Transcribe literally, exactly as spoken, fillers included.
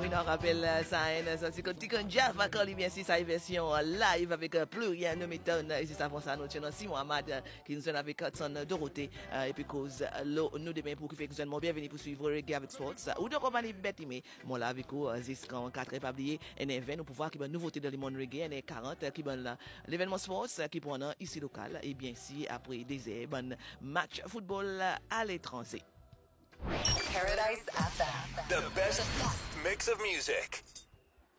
on rappelle ça, c'est que Ticon Java, quand il vient ici, sa version live avec plus rien de méthode, et c'est ça pour ça, nous tenons Simon Ahmad, qui nous est avec son Dorothée, et puis cause, nous demain pour qui fait que nous bienvenue pour suivre Reggae avec Sports, ou de compagnie Betty, mais moi là avec vous, jusqu'en quatre épabliers, et vingt, nous pouvons voir qu'il y a une nouveauté dans le monde reggae, et quarante, qui est l'événement Sports, qui prend ici local, et bien si, après des bon match football à l'étranger. Paradise F M. The best mix of music.